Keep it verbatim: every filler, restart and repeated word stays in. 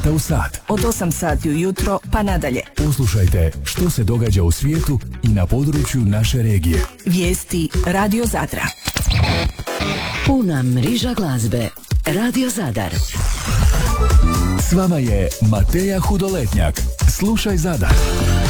sata u sat. Od osam sati ujutro pa nadalje. Poslušajte što se događa u svijetu i na području naše regije. Vijesti Radio Zadra. Puna mriža glazbe. Radio Zadar. S vama je Mateja Hudoletnjak. Slušaj Zadar.